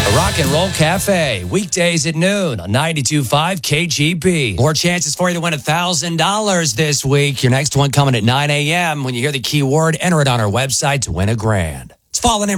The Rock and Roll Cafe, weekdays at noon on 92.5 KGP. More chances for you to win $1,000 this week. Your next one coming at 9 a.m. When you hear the keyword, enter it on our website to win $1,000. It's Fallen in